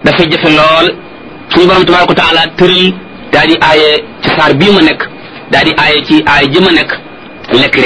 dafay jafe lool suñu borom tabaraka wa taala tëral daal di aaye ci saar bii ma nekk daal di aaye ci aaye ji ma nekk lekk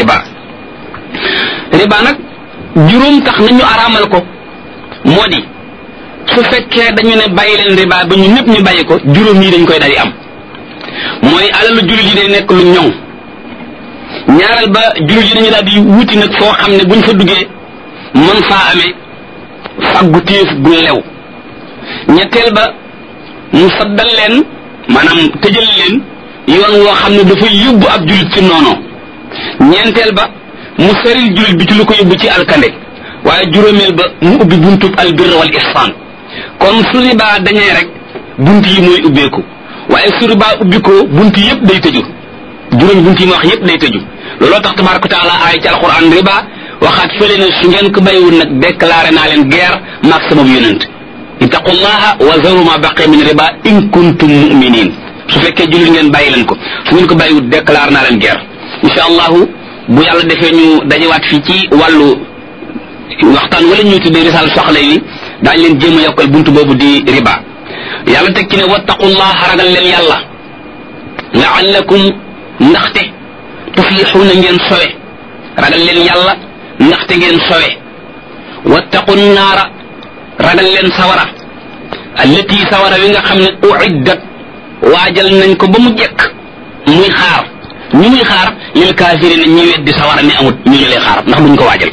riba nag juróom tax nañu araamal ko moo di su fekkee dañu ne bàyyi leen riba ba ñu ñëpp ñu bàyyi ko juróom yi dañ koy daal di am mooy alalu jullit yi day nekk lu ñoŋ ñaareel ba jullit yi dañu daal di wuti nag foo xam ne buñ fa duggee mën faa amee faggu téef gu lew ñetteel ba mu saddal leen maanaam tëjal leen yoon woo xam ne dafay yóbbu ab jullit ci noonu ñeenteel ba mu seril jullit bi ci lu ko yóbbu ci alkande waaye juróomeel ba mu ubbi buntub albirr wal ihsan kon su riba dañee rek bunt yi mooy ubbeeku waaye su riba ubbi ko bunt yëpp day tëju juróomi bunt yi ma wax yëpp day tëju looloo tax tabaraka wa taala aay ci alquran riba waxaat fële ne su ngeen ko bàyyiwul nag déclaré naa leen guerre maag sama yonent ittaqullaha wa zaru ma baqiya min riba in kuntum mu'minin su fekkee jullit ngeen bàyyi leen ko su ngeen ko bàyyiwul déclaré naa leen guerre insha allahu bu yàlla defee ñu dajewaat fii ci wàllu waxtaan wala ñuy tuddee risal soxla yi daañ leen jéem a yokkal buntu boobu di riba yàlla teg ci ne wattaqullaha ragal leen yàlla la'allakum ndaxte tuflixuuna ngeen sowe ragal leen yàlla ndaxte ngeen sowe wattaqu naara ragal leen sawara allati sawara wi nga xam ne uiddat waajal nañ ko ba mu jekk muy xaar ñu muy xaar lil kaafirina ñi weddi sawara ne amut ñu ngi lay xaar ndax buñ ko waajal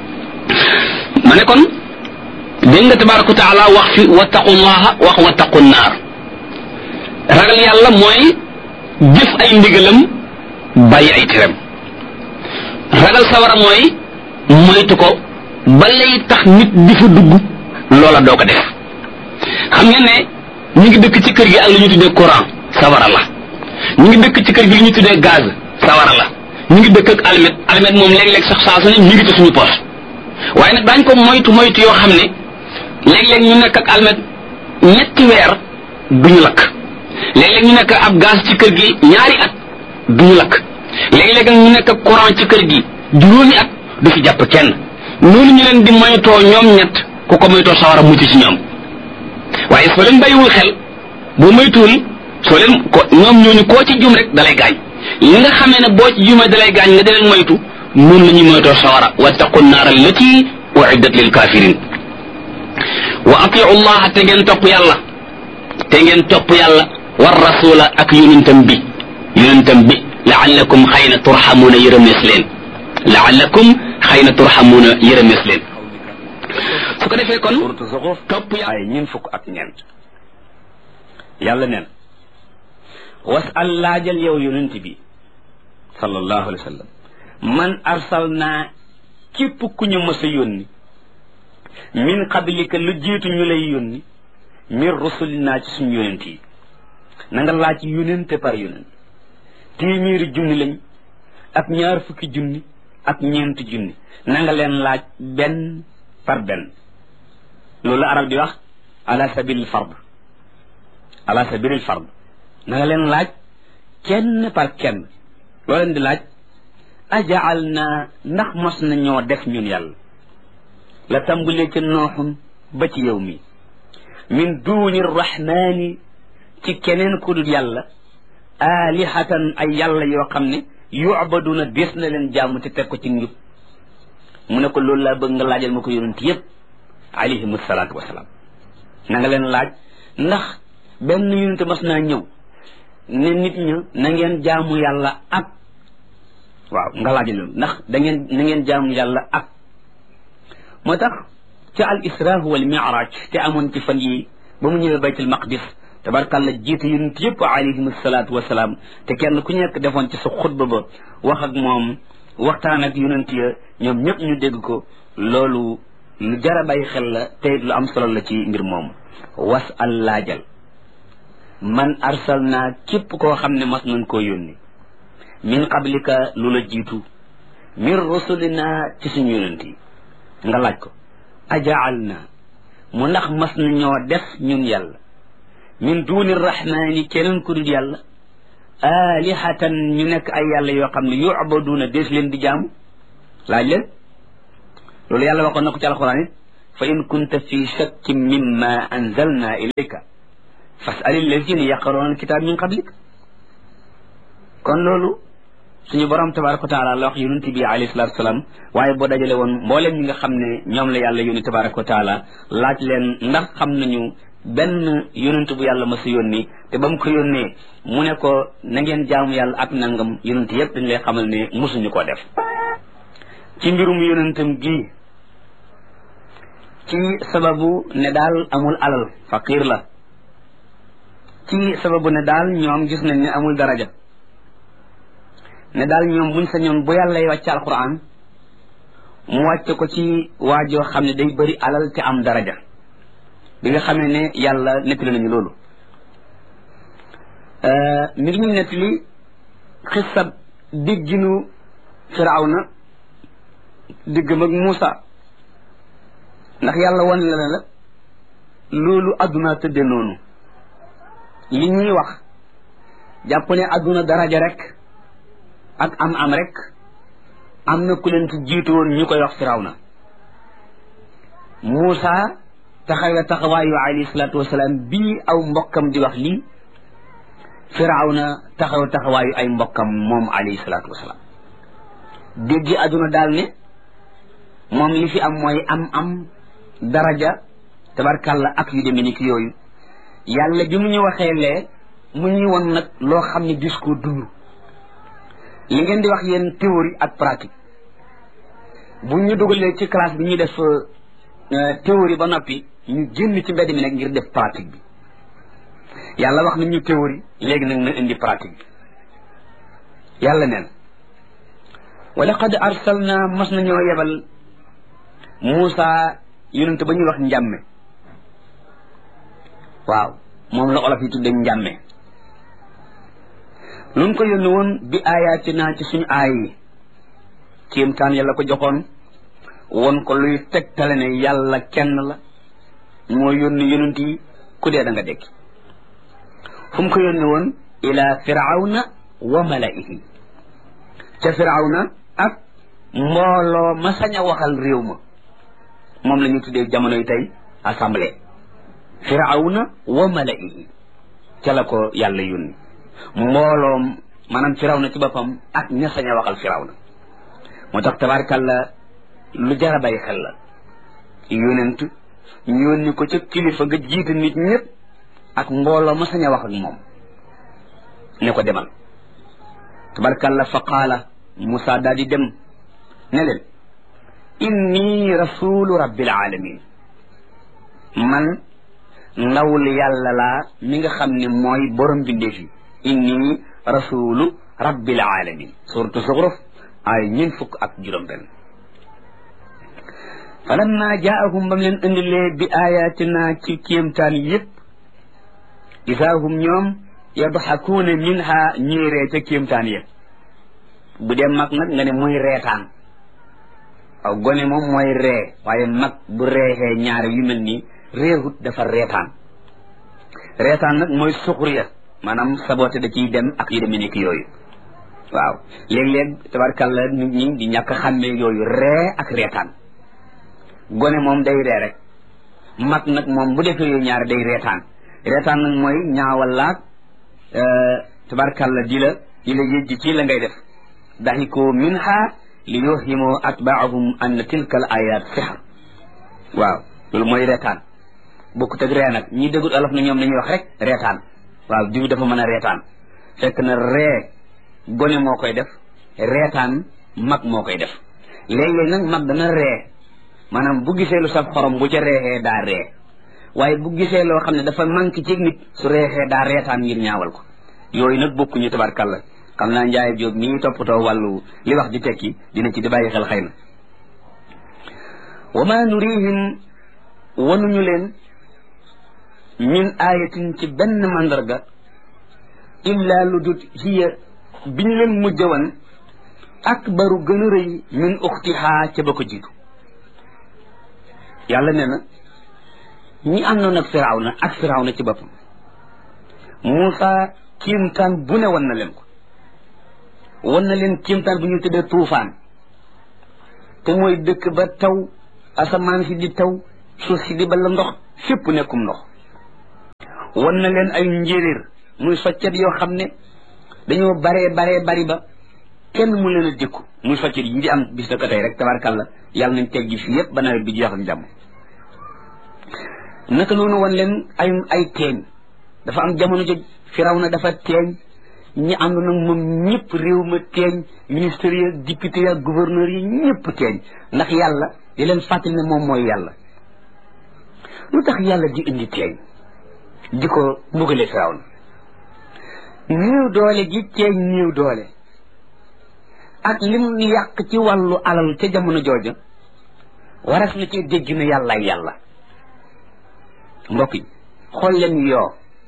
ma ne kon dégg nga tabaraka wa taala wax fi wattaqullaha wax wattaqu naar ragal yàlla mooy jëf ay ndigalam bàyyi ay teram ragal sawara mooy moytu ko ba lay tax nit di fa dugg loola doo ko def xam ngeen ne ñu ngi dëkk ci kër gi ak lu ñu tuddee courant sawara la ñu ngi dëkk ci kër gi lu ñu tuddee gaz sawara la ñu ngi dëkk ak almet moom léeg-léeg sax saa su ne ñu ngi ci suñu poche waaye nag daañ ko moytu yoo xam ne léeg-léeg ñu nekk ak almet ñetti weer duñu lakk léeg-léeg ñu nekk ab gaz ci kër gi ñaari at duñu lakk léeg-léeg ñu nekk ak courant ci kër gi juróomi at du fi jàpp kenn noonu ñu leen di moytoo ñoom ñett ku ko moytoo sawara mucc ci ñoom waaye soo leen bàyyiwul xel boo moytuwul soo leen ko ñoom ñooñu koo ci jum rek dalay gaañ li nga xamee ne boo ci jumee dalay gaañ nga di leen moytu noonu la ñuy moytoo sawara wattaqu naar allati uiddat lil kafirin wa atiu llaha te ngeen topp yàlla war rasula ak yonentam bi laallakum xëy na turxamuuna yërëmees leen su ko defee kon topp yàlla ay ñeen fukk ak ñeent yàlla neen wasal laajal yow yonent bi sallallahu alayhi wa sallam man arsalnaa képp ku ñu mës a yónni min qablika lu jiitu ñu lay yónni min rusulinaa ci suñu yonent yi na nga laaj yonente par yonent téeméeri junni lañ ak ñaar fukki junni ak ñeenti junni na nga leen laaj benn par benn loolu arab di wax ala sabilil fard na nga leen laaj kenn par kenn loo leen di laaj ajaal naa ndax mos na ñoo def ñun yàlla la tàmbalee ci nooxun ba ci yow mi min duuni rahmaani ci keneen ku dul yàlla alihatan ay yàlla yoo xam ne yu'baduna des na leen jaamu te teg ko ci njub mu ne ko loolu laa bëgg nga laajal ma ko yonent yépp alayhimu salaatu wasalaam na nga leen laaj ndax benn yonent mas naa ñëw ne nit ña na ngeen jaamu yàlla ak waaw nga laajal leen ndax na ngeen jaamu yàlla ak moo tax ca al isra wal mi'raj te amoon ci fan yi ba mu ñëwee baytul maqdis tabarkàlla jiite yonent yëpp alayhim salaatu wasalaam te kenn ku nekk defoon ci sa xutba ba wax ak moom waxtaan ak yonent ya ñoom ñëpp ñu dégg ko loolu lu jara bàyyi xel la te lu am solo la ci mbir moomu was al laajal man arsalnaa képp koo xam ne mas nañ koo yónni min qablika lu la jiitu min rusulina ci suñu yonent yi nga laaj ko ajaal naa mu ndax mas na ñoo def ñun yàlla min duuni rahmaani keneen ku dul yàlla alihatan ñu nekk ay yàlla yoo xam ne yu'baduuna dees leen di jaamu laaj leen loolu yàlla waxoon na ko ci alxuraan it fa in kunta fi shakkin mimma anzalna ilayka fas'al alladhina yaqra'una alkitab min qablik kon loolu suñu borom tabaraka wa taala la wax yonent bi alayhi salatu wasalaam waaye boo dajale woon mbooleem ñi nga xam ne ñoom la yàlla yónni tabaraka wa taala laaj leen ndax xam nañu benn yonent bu yàlla ma sa yónni te ba mu ko yónnee mu ne ko na ngeen jaamu yàlla ak nangam yonent yépp dañ lay xamal ne mosuñu koo def ci mbirum yonentam gii ci sababu ne daal amul alal faqir la ci sababu ne daal ñoom gis nañ ne amul daraja ne daal ñoom buñ sañoon bu yàlla y wàcc alquran mu wàcc ko ci waajoo xam ne day bëri alal te am daraja bi nga xamee ne yàlla nettali nañu loolu mi ngi ñu nettali xisab digginu firawna diggam ak Muusa ndax yàlla wan la la loolu adduna tëdde noonu li ñuy wax jàpp ne adduna daraja rek ak am rek am na ku leen ci jiitu woon ñu koy wax firawna Muusa taxawe taxawaayu alayhi salaatu wasalaam bii aw mbokkam di wax lii firawna taxawe taxawaayu ay mbokkam moom alayhi salaatu wasalaam déggi adduna daal ne moom li fi am mooy am daraja tabarkàlla ak yu demee ni ki yooyu yàlla bi mu ñu waxee lee mu ñuy won nag loo xam ne discours dund li ngeen di wax yéen théorie ak pratique bu ñu dugalee ci classe bi ñuy def théorie ba noppi ñu génn ci mbedd mi nag ngir def pratique bi yàlla wax nañu théorie léegi nag na indi pratique bi yàlla neen wa laqad arsalna mas nañoo yebal Muusa yonent ba ñuy wax njàmme waaw moom la olof yi tudde njàmme luñ ko yónni woon bi ayatina ci suñu aay yi kéemtaan yàlla ko joxoon won ko luy tegtale ne yàlla kenn la moo yónni yonent yi ku dee da nga dekki fu mu ko yónni woon ila firawna wa malaihi ca firawna ak mbooloo ma sañ a waxal réew ma moom la ñu tuddee jamono yi tey assemblée firawna wa malaihi ca la ko yàlla yónni mbooloom maanaam firawna ci boppam ak ña sañ a waxal firawna moo tax tabaarkàlla lu jar a bàyyi xel la yónent ñu yónni ko ca kilifa nga jiite nit ñëpp ak mbooloo ma sañ a wax ak moom ne ko demal tabaarkàlla fa qaala Musaa daal di dem ne leen inni rasulu rabbil alamin man ndawul yàlla laa mi nga xam ne mooy borom bindeef yi inni rasulu rabbil alamin suratu Zuxruf ay ñeent fukk ak juróom benn falamma jaahum bam leen indilee bi ayatina ci kéemtaan yépp isaahum ñoom yadxakuuna minha ñuy ree ca kéemtaan yépp bu dee mag nag nga ne muy reetaan aw gone moom mooy ree waaye mag bu reexee ñaare yu mel nii réexut dafa reetaan reetaan nag mooy suxriya maanaam saboté da ciy dem ak yu demee nekk yooyu waaw léeg-léeg tabarkàlla nit ñi di ñàkk xàmmee yooyu ree ak reetaan gone moom day ree rek mag nag moom bu defee yooyu ñaare day reetaan nag mooy ñaawal laag tabarkàlla di la yëjji ci la ngay def daxiku minha li yuhimu atbaahum anna tilka al ayat sihr waaw loolu mooy reetaan bokkut ak ree nag ñi déggut olof na ñoom dañuy wax rek reetaan waaw diw dafa mën a reetaan fekk na ree gone moo koy def reetaan mag moo koy def léeg-léeg nag mag dana ree maanaam bu gisee lu saf xorom bu ca reexee daa ree waaye bu gisee loo xam ne dafa manqué ci nit su reexee daa reetaan ngir ñaawal ko yooyu nag bokkuñu tabarkàlla xam naa Njaay Jóob mi ngi toppatoo wàllu li wax di tekki dina ci di bàyyi xel xëy na wa ma nurihim wanuñu leen min ayatin ci benn mandarga illa lu dut hiya biñ leen mujj wan akbaru gën a rëy min uxtihaa ca ba ko jiitu yàlla nee na ñi àndoon ak firawna ci boppam Muusa kiimtaan bu ne wan na leen ko wan na leen kiimtaan bu ñu tuddee tuufaan te mooy dëkk ba taw asamaan si di taw suuf si di ball ndox fépp nekkum ndox wan na leen ay njéeréer muy soccet yoo xam ne dañoo baree bari ba kenn mu leen a dékku muy soccet yi di am bis na ko tey rek tabarkàlla yàlla nañ teggi fii yépp ba nawet bi jeex ak jàmm naka noonu wan leen ay teeñ dafa am jamono joj Firawna dafa teeñ ñi ànd nag moom ñëpp réew ma teeñ ministre ya député ya gouverneur yi ñëpp teeñ ndax yàlla di leen fàttali ne moom mooy yàlla lu tax yàlla di indi teeñ di ko mbugale Firawna néew doole gi teeñ néew doole ak lim yàq ci wàllu alal ca jamono jooja waras na ci dégg na yàllaay yàlla mbokk yi xool leen yoo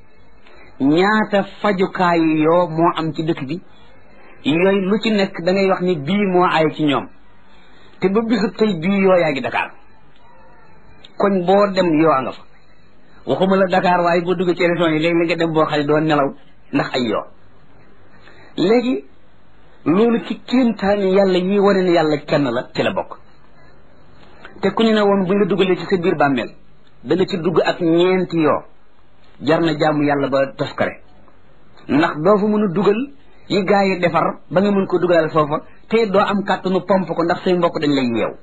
ñaata fajukaayu yoo moo am ci dëkk bi yooyu lu ci nekk da ngay wax ni bii moo ay ci ñoom te ba bisu tey bii yoo yaa ngi Dakar koñ boo dem yoo a nga fa waxuma la Dakar waaye boo duggee ci région yi léegi la nga dem boo xam ne doo nelaw ndax ay yoo léegi loolu ci kéemtaani yàlla yi wane ne yàlla kenn la ci la bokk te ku ñu ne woon buñ la dugalee ci sa biir bàmmeel da nga ci dugg ak ñeenti yoo jar na jaamu yàlla ba toskare ndax doo fa mën a dugal yi gaa yi defar ba nga mën ko dugalal foofa te doo am kàttanu pomp ko ndax say mbokk dañ lay yeew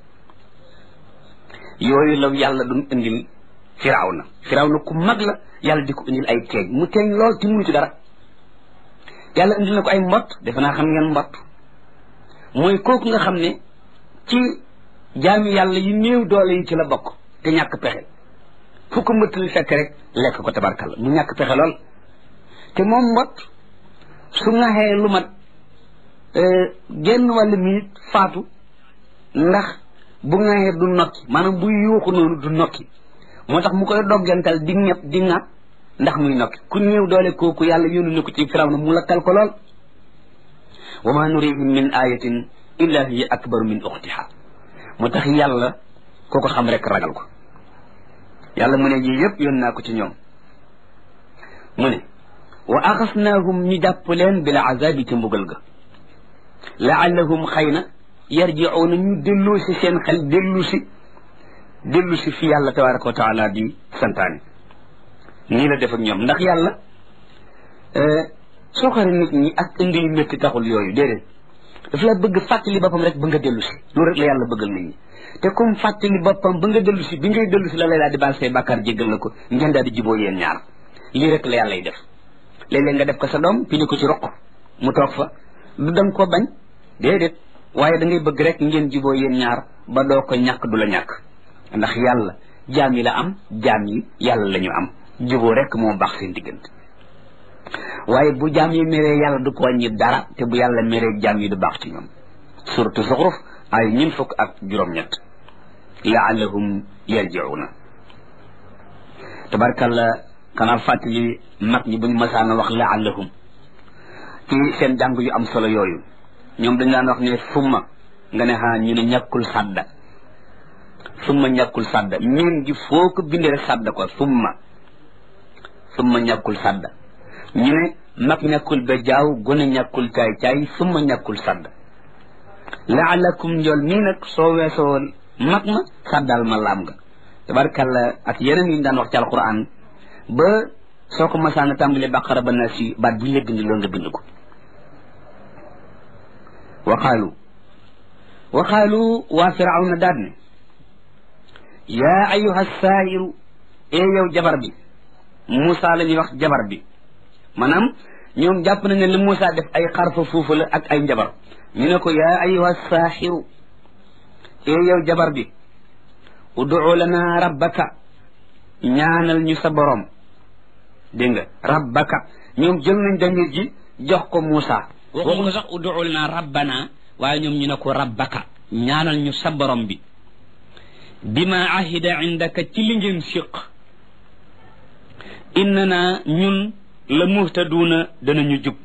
yooyu la yàlla duñ indil Firawna ku mag la yàlla di ko indil ay teeñ mu teeñ lool ti munu ci dara yàlla indil na ko ay mbott defe naa xam ngeen mbott mooy kooku nga xam ne ci jaami yàlla yi néew doole yi ci la bokk te ñàkk pexe fu ko mbëttali fekk rek lekk ko tabarkalla mu ñàkk pexe lool te moom mbott su ngaxee lu mat genn wàllu minute faatu ndax bu ngaxee du nokki maanaam buy yuuxu noonu du nokki moo tax mu koy doggantal di ñëpp di ŋàpp ndax muy nokki ku néew doole kooku yàlla yónni na ko ci Firawna mu lakkal ko lool wa ma nurihim min ayatin illa hiya akbaru min uxtiha moo tax yàlla koo ko xam rek ragal ko yàlla mu ne yii yëpp yónni naa ko ci ñoom mu ne wa axasnaahum ñu jàpp leen bil azabi ci mbugal ga laallahum xëy na yarjiuuna ñu dellu si seen xel dellu si fi yàlla tabaraka wa taala di santaane nii la def ak ñoom ndax yàlla soxari nit ñi ak indi yu métti taxul yooyu déedéet dafa la bëgg fàttali boppam rek ba nga dellu si loolu rek la yàlla bëggal nit ñi te comme fàttali boppam ba nga dellu si bi ngay dellu si la lay daal di baal say bàkkaar jéggal la ko ngeen daal di juboo yéen ñaar lii rek la yàlla y def léeg-léeg nga def ko sa doom pini ko ci roq mu toog fa du danga ko bañ déedéet waaye da ngay bëgg rek ngeen juboo yéen ñaar ba doo ko ñàkk du la ñàkk ndax yàlla jaam yi la am jaam yi yàlla la ñu am juboo rek moo baax seen diggante waaye bu jaam yi meree yàlla du ko wàññi dara te bu yàlla meree jaam yi du baax ci ñoom surtout Zuxruf ay 26 laallahum yarjiuna tabarkalla xanaa fàttali mag ñi buñu masaana wax laallahum ci seen jàng yu am solo yooyu ñoom dañ daan wax ne summa nga ne xaa ñu ne ñàkkul sàdda summa ñàkkul sàdda miin gi foo ko bindee rek sàdda ko summa ñàkkul sàdda ñu ne mag ñàkkul ba jaaw gone ñàkkul caay summa ñàkkul sàdda laalakum njool mii nag soo weesoo mag ma sàddal ma laam nga tabarkalla ak yeneen yi ñu daan wax ci alquran ba soo ko masaana tàmbale baqara ba na si baat bu ñu la bind loolu nga bind ko wa qaalu waa firawna daat ne yaa ayuha saahiru yow jabar bi Moussa la ñuy wax jabar bi maanaam ñoom jàpp nañ ne li Moussa def ay xarfa foofu la ak ay njabar ñu ne ko yaa ayuha saahiru yow jabar bi ud'u lana rabbaka ñaanal ñu sa borom dégg nga rabbaka ñoom jël nañ damir ji jox ko Moussa waxuñu ko sax ud'u lana rabbana waaye ñoom ñu ne ko rabbaka ñaanal ñu sa borom bi bima ahida indaka ci li ngeen siq innana ñun la muhtaduuna danañu jub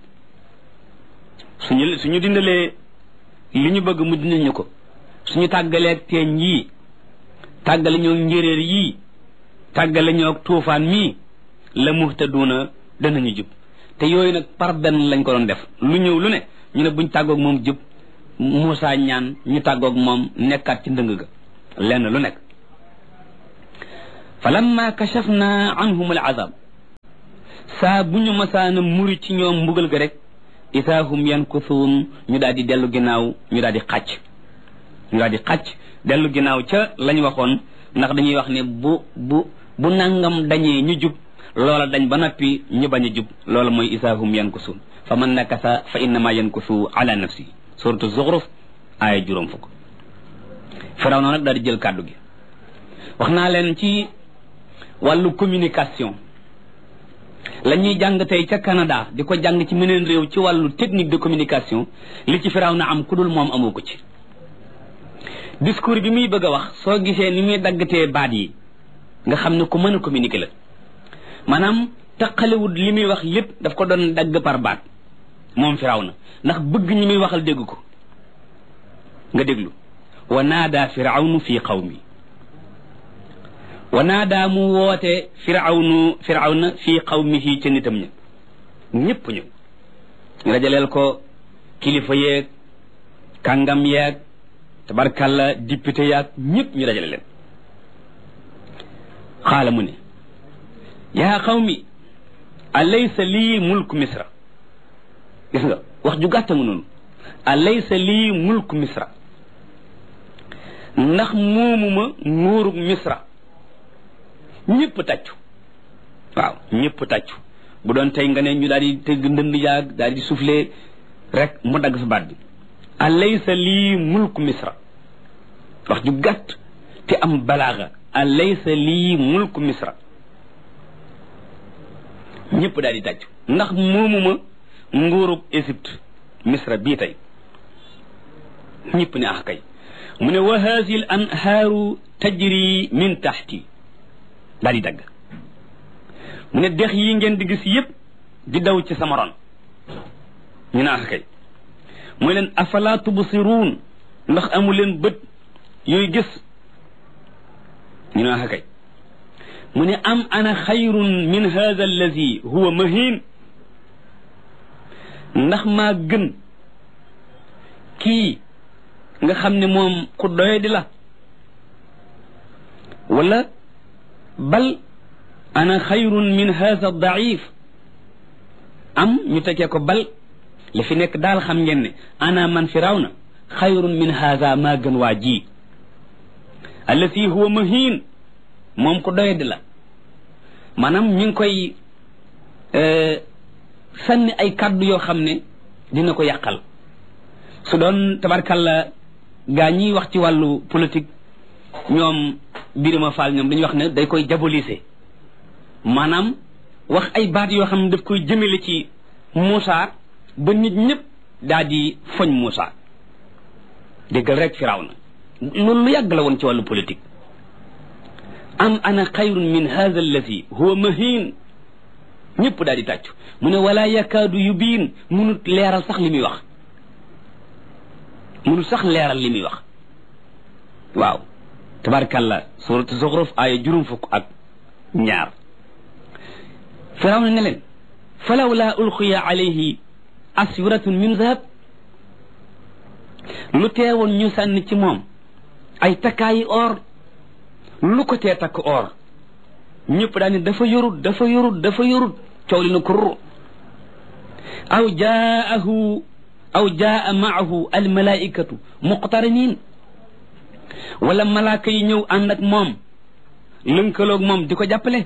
suñu dindalee li ñu bëgg mu dindal ñu ko suñu tàggaleeg teeñ yii tàggale ñoo njéréer yii tàggale ñoo tuufaan mii la muhtaduuna danañu jub te yooyu nag par benn lañ ko doon def lu ñëw lu ne ñu ne buñ tàggoog moom jub Moussa ñaan ñu tàggoog moom nekkaat ci ndëng ga lenn lu nekk fa lamma kashafna anhum al azab saa bu ñu masaana muri ci ñoom mbugal ga rek isaa hum yankusuun ñu daal di dellu ginnaaw ñu daal di xàcc dellu ginnaaw ca lañ waxoon ndax dañuy wax ne bu nangam dañee ñu jub loola dañ ba noppi ñu bañ a jub loola mooy isaa hum yankusuun fa man nakasa fa innama yankusu ala nafsi suratu zuxruf aaya 4 Firawna nag daal di jël kàddu gi wax naa leen ci wàllu communication la ñuy jàng tey ca Canada di ko jàng ci meneen réew ci wàllu technique de communication li ci Firawna am ku dul moom amoo ko ci discours bi muy bëgg a wax soo gisee ni muy daggatee baat yi nga xam ne ku mën a communiquer la maanaam taqalewut li muy wax lépp daf ko doon dagg par baat moom Firawna ndax bëgg ñi muy waxal dégg ko nga déglu wa naada firawnu fi qawmi wa naada mu woote firawna fi qawmihi ca nitam ña ñëpp ñëw rajaleel ko kilifa yeeg kàngam yeeg tabarkalla député yaag ñëpp ñu dajale leen xaala mu ne yaa qawmi alaysa lii mulku misra gis nga wax ju gàtta nga noonu alaysa lii mulku misra ndax moomuma nguurug misra ñëpp tàccu waaw ñëpp tàccu bu doon tey nga ne ñu daal di tëgg ndënd yaag daal di soufflé rek mu dagg sa baat bi alaysa lii mulku misra wax ju gàtt te am balaaga alaysa lii mulku misra ñëpp daal di tàccu ndax moomuma nguurug Égypte misra bii tey ñëpp ne ah kay mu ne wa haadihi al anhaaru tajri min taxti daal di dagg mu ne dex yi ngeen di gis yëpp di daw ci sama ron ñu ne ah kay mooy leen afala tubsiruun ndax amu leen bët yooyu gis ñu ne ah kay mu ne am ana xayrun min haada allazi huwa mahin ndax maa gën kii nga xam ne moom ku doye di la wala bal ana xayrun min haada daif am ñu tekkee ko bal li fi nekk daal xam ngeen ne ana man firawna xayrun min haada maa gën waa ji allati huwa mahin moom ku doye di la maanaam ñu ngi koy sànni ay kàddu yoo xam ne dina ko yàqal su doon tabarkalla gaa ñiy wax ci wàllu politique ñoom Birima Fall ñoom dañuy wax ne day koy diaboliser maanaam wax ay baat yoo xam ne daf koy jëmale ci Moussa ba nit ñëpp daal di foñ Moussa déggal rek Firawna loolu lu yàgg la woon ci wàllu politique am ana xayrun min hadha allati huwa mahin ñëpp daal di tàccu mu ne wala yakaadu yubiin munut leeral sax li muy wax munut sax leeral li muy wax waaw tabarakallah suratu Zuxruf aaya 4 Firawna ne leen falawla ulqiya alayhi aswiratun min zahab lu teewoon ñu sànni ci moom ay takkaayi or lu ko tee takk or ñëpp daal ne dafa yorut coow li na kurru aw jaa maahu almalaikatu muqtarinin wala malaaka yi ñëw ànd ak moom lënkaloog moom di ko jàppale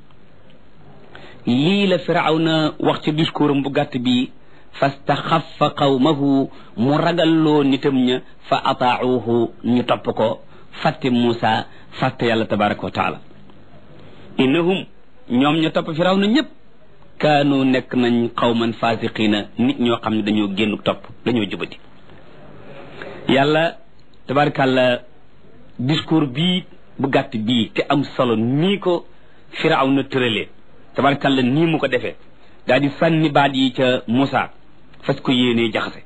lii la Firawna wax ci discours am bu gàtt bi fastaxaffa qawmahu mu ragalloo nitam ña fa ataacuuhu ñu topp ko fàtte Muusa fàtte yàlla tabaraka wa taala innahum ñoom ña topp Firawna ñëpp kaanu nekk nañ qawman fasiqina nit ñoo xam ne dañoo génn topp dañoo jubati yàlla tabarakàlla discours bii bu gàtt bii te am solo nii ko Firawna tëralee tabarakàlla nii mu ko defee daal di sànni baat yi ca Muusa fas ko yéenee jaxase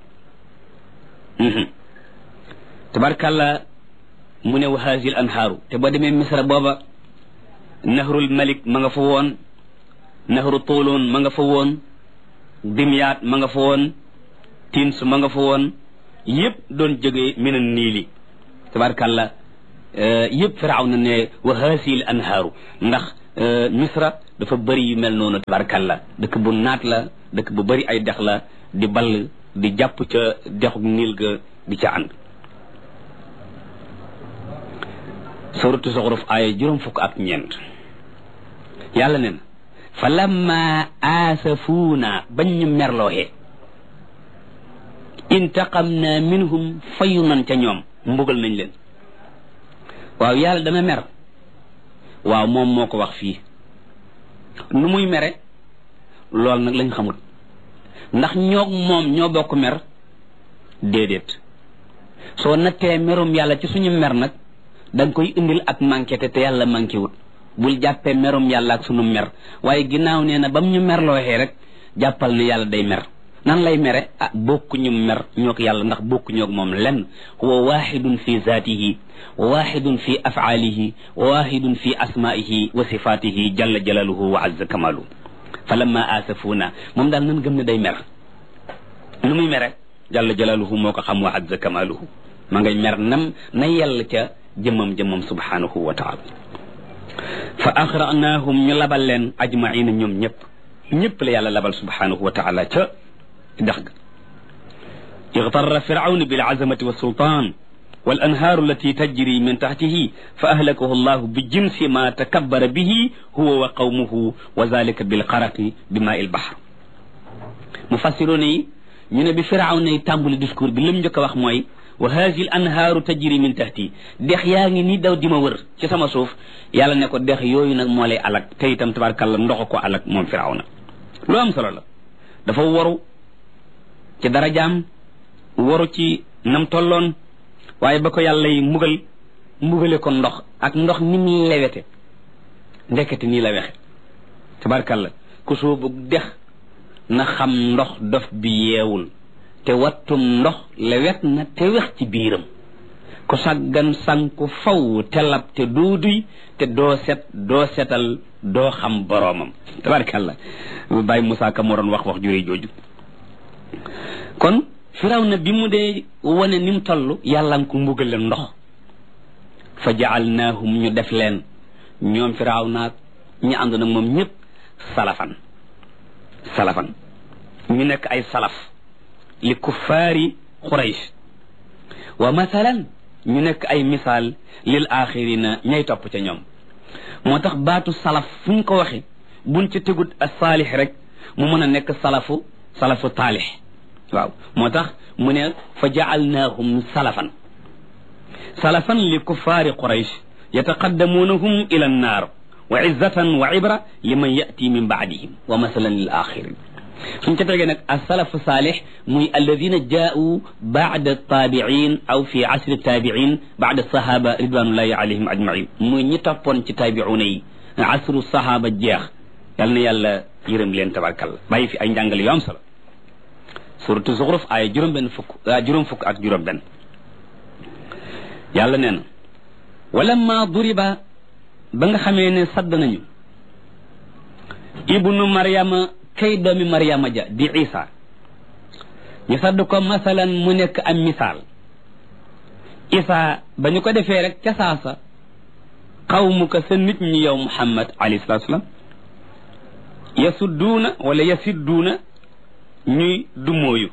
tabarakàlla mu ne wa haazihil anhaaru te boo demee Misra booba nahrul malik ma nga fa woon nahru tuulun ma nga fa woon dimyaat ma nga fa woon tins ma nga fa woon yépp doon jógee minan niili tabarakàlla yëpp Firawna ne wa haasihi l anhaaru ndax Misra dafa bëri yu mel noonu tabarkalla dëkk bu naat la dëkk bu bëri ay dex la di ball di jàpp ca dexu niil ga di ca ànd suratu Zuxruf aaya juróom-fukk-ñeent yàlla ne na fa lamma aasafuuna bañ ñu merlooxee intaqamna minhum fayu nan ca ñoom mbugal nañ leen waaw yàlla dana mer waaw moom moo ko wax fii nu muy mere loolu nag lañ xamut ndax ñoog moom ñoo bokk mer déedéet soo nattee merum yàlla ci suñu mer nag danga koy indil ak manqué te yàlla manqué wut bul jàppee merum yàlla ak sunu mer waaye ginnaaw nee na bam ñu merlooxee rek jàppal ne yàlla day mer nan lay mere ah bokkuñu mer ñoog yàlla ndax bokkuñoog moom lenn huwa waxidun fi zaatihi wa waxidun fi afaalihi wa waxidun fi asmaihi wa sifaatihi jalla jalaluhu wa azza kamaluhu fa lamma asafuuna moom daal nan gëm ne day mer nu muy mere jalla jalaluhu moo ko xam wa azza kamaluhu ma ngay mer nam na yàlla ca jëmmam subhanahu wa taala fa axranaahum ñu labal leen ajmaina ñoom ñëpp la yàlla labal subhanahu wa taala ca dex ga ixtarra firawna bil azamati wa sultaan wal anhaaru allati tajri min taxtihi fa ahlakahu allahu bi jinsi ma takabbara bihi huwa wa qawmuhu wa zalika bil xaraqi bi maa il bahr mufassiroon yi ñu ne bi firawna yi tàmbali discours bi lim njëkk a wax mooy wa haadihi al anhaaru tajri min tahti dex yaa ngi nii daw di ma wër ci sama suuf yàlla ne ko dex yooyu nag moo lay alak te itam tabarkàlla ndox ko alak moom firawna lu am solo la dafa waru ci darajaam waru ci nam tolloon waaye ba ko yàlla yi mbugale ko ndox ak ndox ni mu lewete ndekete nii la wexe tabarkàlla ku soobu dex na xam ndox dof bi yeewul te wattum ndox lewet na te wex ci biiram ku sàggan sanku faw te lab te duuduy te doo setal doo xam boroomam tabarkàlla Baye Moussa Ka moo doon wax jure jooju kon Firawna bi mu dee wane ni mu toll yàlla nga ko mbugal leen ndox fa jaalnaahum ñu def leen ñoom Firawna ñi ànd nag moom ñëpp salafan ñu nekk ay salaf li kuffaari Quraysh wa mathalan ñu nekk ay misaal lil axirina ñay topp ca ñoom moo tax baatu salaf fu ñu ko waxe buñ ca tegut as saalix rek mu mën a nekk salafu taalix waaw moo tax mu ne fa jaalnaahum salafan li kuffaari Quraysh yataqaddamuunahum ila annaar wa izzatan wa ibra liman yati min baadihim wa masalan lil axirin suñ ca tegee nag asalafu saalix muy alladina jaau baada taabiin aw fi asri taabiin baada sahaba ridwanullahi alayhim ajmain muy ñi toppoon ci taabiuna yi asru sahaba jeex yal na yàlla yërëm leen tabarkalla bàyyi fi ay njàngale yu am solo suratu Zuxruf ay juróom fukk ak juróom benn yàlla nee na walamma duriba ba nga xamee ne sadd nañu ibnu maryama kay doomi maryama ja di isa ñu sadd ko masalan mu nekk am misaal isa ba ñu ko defee rek ca saasa qawmuka sa nit ñi yow muhammad alayhi salatu wasalam yasidduuna ñuy dumóoyu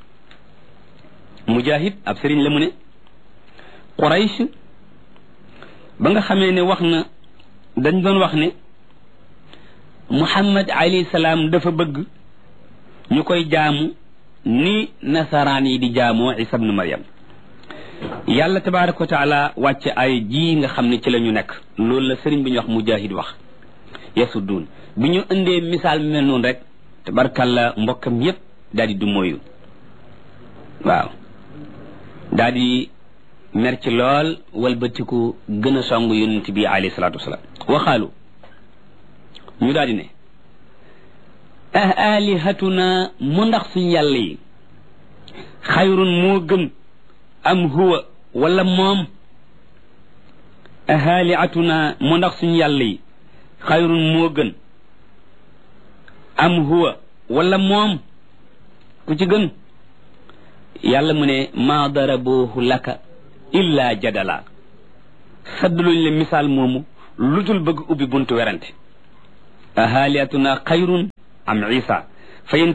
mujahid ab sëriñ la mu ne Quraysh ba nga xamee ne wax na dañ doon wax ne muhammad alayhi salaam dafa bëgg ñu koy jaamu ni nasaraan yi di jaamoo isa ibnu maryam yàlla tabaraka wa taala wàcce ay ji nga xam ne ci la ñu nekk loolu la sëriñ bi ñu wax mujahid wax yasudduun bi ñu indee misaal mi mel noonu rek tabarkalla mbokkam yépp daal di du mooyu waaw daal di mer ci lool walbatiku gën a song yonent bi alayhi salaatu wasalaam waxaalu ñu daal di ne alihatuna mu ndax suñ yàlla yi xayrun moo gën am huwa wala moom ahaliatuna mu ndax suñ yàlla yi xayrun moo gën am huwa wala moom ku ci gën yàlla mu ne maa darabuhu laka illa jadala saddaluñ le misaal moomu lu dul bëgg ubbi buntu werante ahaaliyatuna xayrun am isa fa in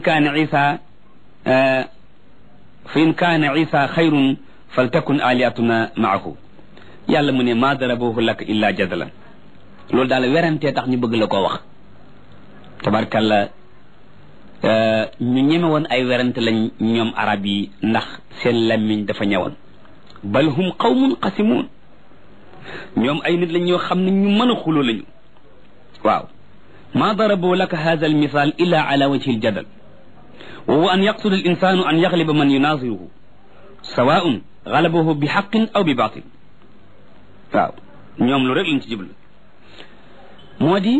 kaana isa xayrun faltakun aliyatuna maahu yàlla mu ne maa darabuhu laka illa jadalan loolu daal werantee tax ñu bëgg la koo wax tabarkalla ñu ñeme woon ay werante lañ ñoom arab yi ndax seen lammiñ dafa ñëwoon bal hum qawmun qasimun ñoom ay nit lañ ñoo xam ne ñu mën a xuloo lañu waaw maa darabu laka hadha al misal illa ala wajhi al jadal wa huwa an yaqsuda al insanu an yaghliba man yunaziruhu sawaun galabahu bi haqqin aw bi batil waaw ñoom lu rek lañ ci jublu moo di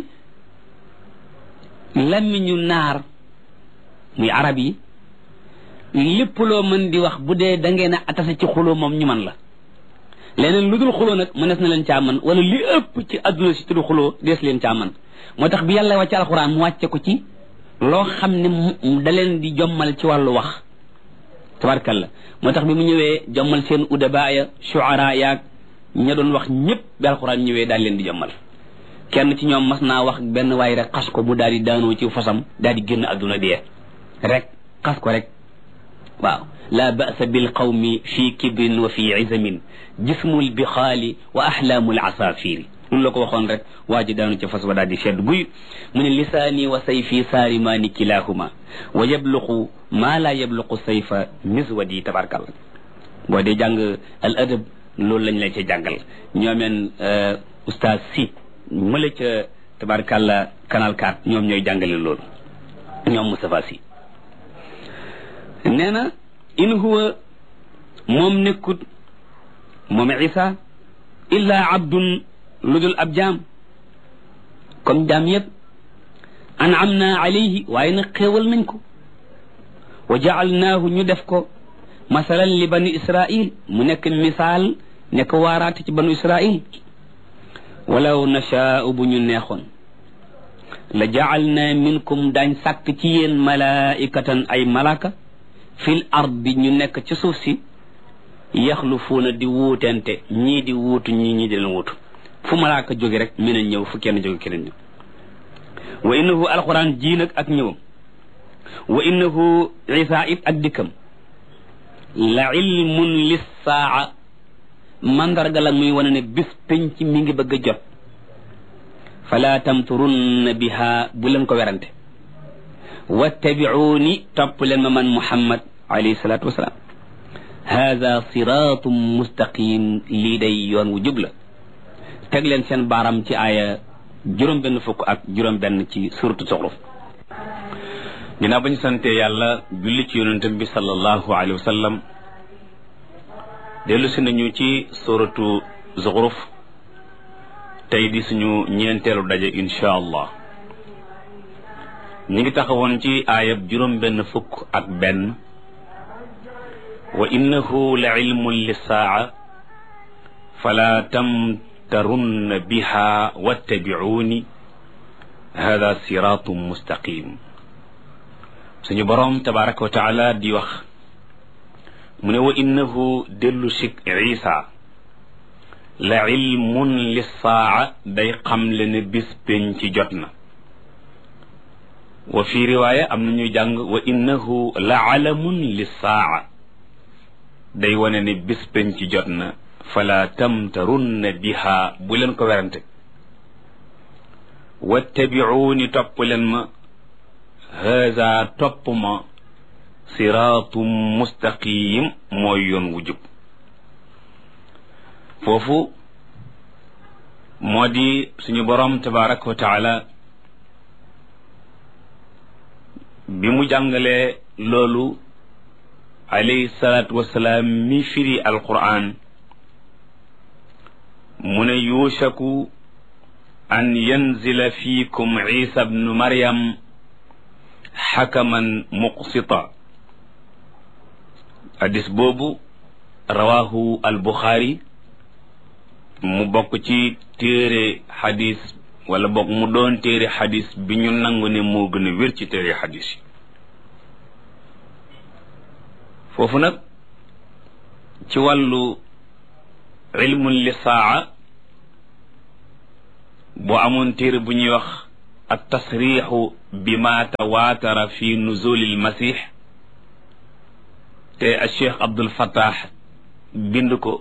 lammiñu naar muy arab yi lépp loo mën di wax bu dee da ngeen a atase ci xuloo moom ñu man la leneen lu dul xuloo nag mënees na leen caa man wala li ëpp ci adduna si tudd xuloo dees leen caa man moo tax bi yàlla wàcce alxuraan mu wàcce ko ci loo xam ne da leen di jommal ci wàllu wax tabarkalla moo tax bi mu ñëwee jommal seen udaba ya shuara yaag ña doon wax ñëpp bi alxuraan ñëwee daal leen di jommal kenn ci ñoom mas naa wax benn waay rek xas ko mu daal di daanoo ci fasam daal di génn adduna dee rek xas ko rek waaw la ba'sa bil qawmi fi kibrin wa fi izamin jismul bixaali wa ahlaamul asafiri loolu la ko waxoon rek waa ji daanu ci fas wa daal di sedd guy mu ne lisaani wa sayfi saarimaani kilahuma wa yabluqu maa la yabluqu sayfa miswadi tabarkalla boo dee jàng al adab loolu lañ lay ca jàngal ñoomeen oustaz si mëla ca tabarkalla canal 4 ñoom ñooy jàngale loolu ñoom Moustapha si nee na in huwa moom nekkut moom isa illa abdun lu dul ab jaam comme jaam yëpp an'amna alayhi waaye nag xéewal nañ ko wa ja'alnaahu ñu def ko masalan li bani israil mu nekk misaal nekk waaraate ci banu israil walaw nashaa'u bu ñu neexoon la ja'alna minkum daañ sàkk ci yéen malaikatan ay malaka fil ardi ñu nekk ci suuf si yaxlufuuna di wuutente ñii di wuutu ñii di leen wuutu fu malaaka jóge rek mën a ñëw fu kenn jóge keneen ñëw wa innahu alquran ji nag ak ñëwam wa innahu isa it ak dikkam la ilmun lissaa mandarga la muy wane ne bis penc mi ngi bëgg a jot fala tamturunna biha bu leen ko werante wattabi'uuni topp leen ma man Muhammad alayhi salaatu wasalaam haada siraatum mustaqim lii day yoon wu jub la teg leen seen baaram ci aaya juróom-benn fukk ak juróom-benn ci suratu Zuxruf. ginnaaw ba ñu sante yàlla julli ci yonentam bi sallallahu alayhi wa sallam dellu si nañu ci suratu Zuxruf tey di suñu ñeenteelu daje insha allah. ñu ngi taxawoon ci aayab juróom-benn fukk ak benn wa innahu la ilmun lissaa fala tamtarunna biha wattabi'uuni hada siratum mustaqim suñu boroom tabaraka wa taala di wax mu ne wa innahu dellu sik isa la ilmun lissaa day xam le ne bis pénc ci jot na wa fi riwaaya am na ñuy jàng wa innahu la alamun lissaa day wane ne bis penc jot na fala tamtarunna biha bu leen ko werante wattabi'uuni topp leen ma haza topp ma siraatum mustaqim mooy yoon wu jub foofu moo di suñu boroom tabaraka wa taala bi mu jàngalee loolu alayhi salaatu wasalaam mi firi alquran mu ne yuushaku an yanzila fiikum isa bnu maryam xakaman muqsita hadis boobu rawahu albuxaari mu bokk ci téere xadis wala bokk mu doon téere xadis bi ñu nangu ne moo gën a wér ci téere xadis yi foofu nag ci wàllu ilmun lisaa boo amoon téere bu ñuy wax at tasrixu bima tawaatara fi nuzulil masih te a cheikh Abdul Fattah bind ko,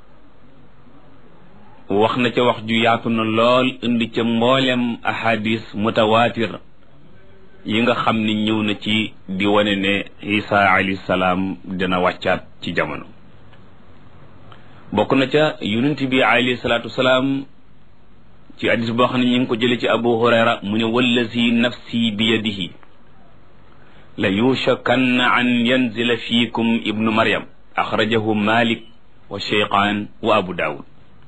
wax na ca wax ju yaatu na lool, indi ca mboolem ahadis mutawaatir yi nga xam ni ñëw na ci di wane ne Isa alayhi salaam dina wàccaat ci jamono. bokk na ca yonent bi alayhi salaatu wasalaam ci hadis boo xam ne ñu ngi ko jële ci Abu Hurayra mu ne wallazi nafsi bi yadihi la yushakanna an yanzila fiikum ibnu Maryam axrajahu Malik wa Cheykhaan wa Abu Daawud.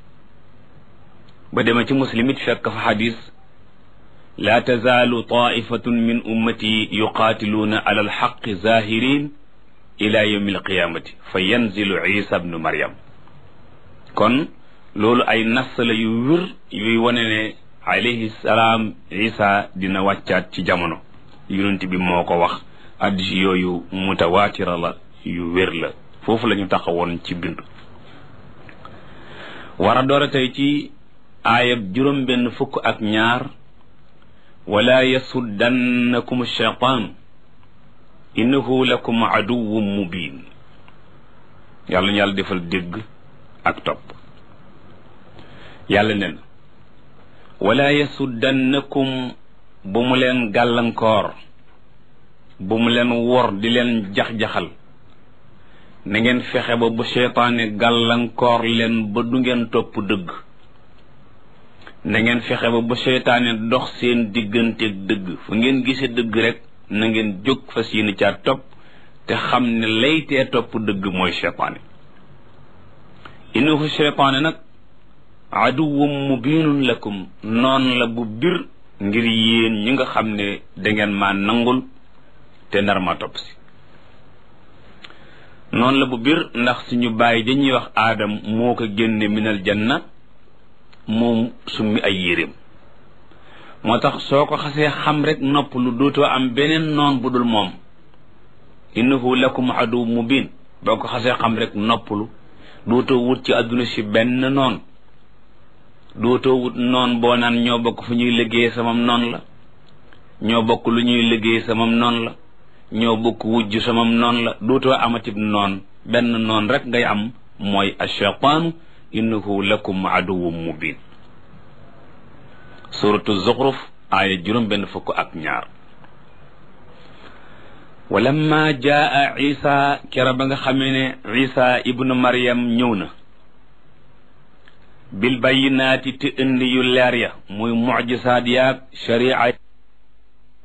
ba dema ci Muslim it fekk fa xadis laa tazaalu taifatun min ummati yuqaatiluuna ala alxaqi zahirin ila yawmi alqiyamati fa yanzilu Isa ibnu Maryam. kon loolu ay nas la yu wér yuy wane ne alayhi salaam Isa dina wàccaat ci jamono. yonent bi moo ko wax. hadiis yooyu mutawaatira la yu wér la. foofu la ñu taxawoon ci bindu. war a door a tey ci aayab juróom benn fukk ak ñaar wala yasuddannakum shaytaan innahu lakum aduwwun mubin. yàlla ñu yàlla defal dégg ak topp. yàlla nen wala yasuddannakum bu mu leen gàllankoor, bu mu leen wor di leen jax-jaxal. na ngeen fexe ba bu seytaane gàllankoor leen ba du ngeen topp dëgg. na ngeen fexe ba bu seytaane dox seen digganteeg dëgg. fu ngeen gisee dëgg rek na ngeen jóg fas yéene caa topp te xam ne laytee topp dëgg mooy seytaane. innahu seytaane nag aduwwum mubinun lakum, noon la bu bir ngir yéen ñi nga xam ne dangeen maa nangul te nar ma topp si. noonu la bu bir ndax suñu bàyyi dañuy wax aadam moo ko génne minal janna, moom summi ay yéreem. moo tax soo ko xasee xam rek nopp lu dootoo am beneen noon bu dul moom. innahu lakum aduw mubin, boo ko xasee xam rek noppalu dootoo wut ci àdduna si benn noon. dootoo wut noon boo naan ñoo bokk fu ñuy liggéey samam noon la, ñoo bokk lu ñuy liggéey samam noon la, ñoo bokk wujj samam noon la. dootoo amatib noon, benn noon rek ngay am mooy ash-shaytaanu innahu lakum aduwwun mubin. suratu Zuxruf aaya juróom benn fukk ak ñaar. walamma jaa Isa, kera ba nga xamee ne Isa ibnu Maryam ñëw na bil bayyinaati te indi yu leer ya muy mucjisaat yaag sharia